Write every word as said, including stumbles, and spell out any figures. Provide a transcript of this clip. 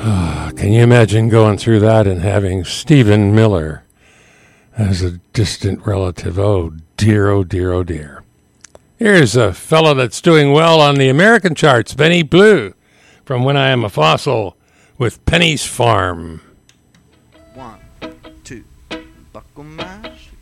Can you imagine going through that and having Stephen Miller as a distant relative? Oh, dear, oh, dear, oh, dear. Here's a fellow that's doing well on the American charts, Benny Blue, from When I Am a Fossil with Penny's Farm. One, two, buckle my